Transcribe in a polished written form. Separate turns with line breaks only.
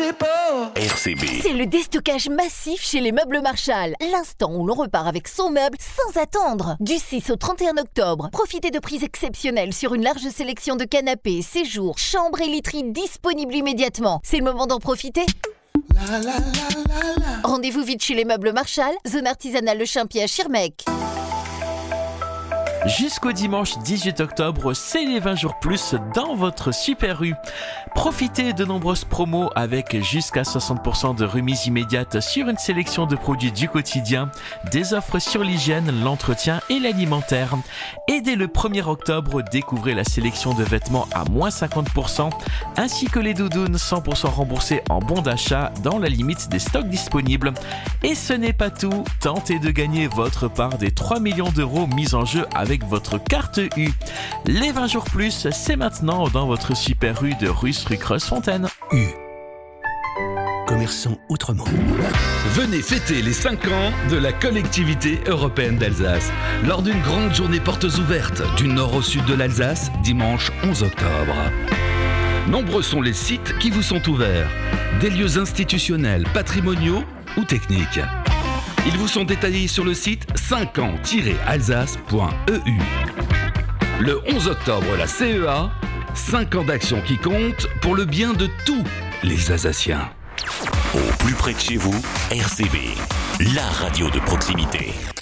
RCB.
C'est le déstockage massif chez les Meubles Marshall. L'instant où l'on repart avec son meuble sans attendre. Du 6 au 31 octobre, profitez de prix exceptionnels sur une large sélection de canapés, séjours, chambres et literies disponibles immédiatement. C'est le moment d'en profiter. Rendez-vous vite chez les Meubles Marshall, zone artisanale Le Chaimpied à Schirmeck.
Jusqu'au dimanche 18 octobre, c'est les 20 jours plus dans votre Super U. Profitez de nombreuses promos avec jusqu'à 60% de remise immédiate sur une sélection de produits du quotidien, des offres sur l'hygiène, l'entretien et l'alimentaire. Et dès le 1er octobre, découvrez la sélection de vêtements à moins 50%, ainsi que les doudounes 100% remboursées en bon d'achat dans la limite des stocks disponibles. Et ce n'est pas tout, tentez de gagner votre part des 3 millions d'euros mis en jeu avec votre carte U. Les 20 jours plus, c'est maintenant dans votre Super U de Russe rue Creuse-Fontaine.
U. Commerçant autrement.
Venez fêter les 5 ans de la collectivité européenne d'Alsace lors d'une grande journée portes ouvertes du nord au sud de l'Alsace, dimanche 11 octobre. Nombreux sont les sites qui vous sont ouverts, des lieux institutionnels, patrimoniaux ou techniques. Ils vous sont détaillés sur le site 5ans-alsace.eu. Le 11 octobre, la CEA, 5 ans d'action qui comptent pour le bien de tous les Alsaciens.
Au plus près de chez vous, RCB, la radio de proximité.